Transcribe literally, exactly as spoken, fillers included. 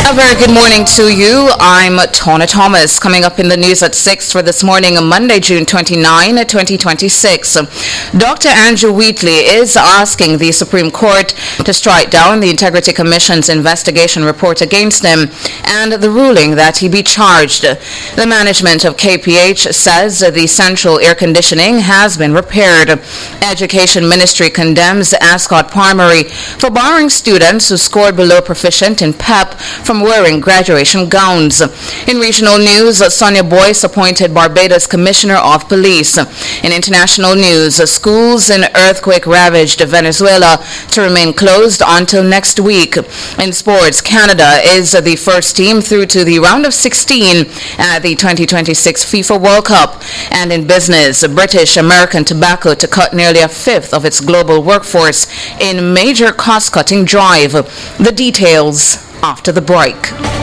A very good morning to you. I'm Tona Thomas. Coming up in the news at six for this morning, Monday, June twenty-ninth, twenty twenty-six. Doctor Andrew Wheatley is asking the Supreme Court to strike down the Integrity Commission's investigation report against him and the ruling that he be charged. The management of K P H says the central air conditioning has been repaired. Education Ministry condemns Ascot Primary for barring students who scored below proficient in P E P from wearing graduation gowns. In regional news, Sonia Boyce appointed Barbados Commissioner of Police. In international news, schools in earthquake-ravaged Venezuela to remain closed until next week. In sports, Canada is the first team through to the round of sixteen at the twenty twenty-six FIFA World Cup. And in business, British American Tobacco to cut nearly a fifth of its global workforce in major cost-cutting drive. The details after the break.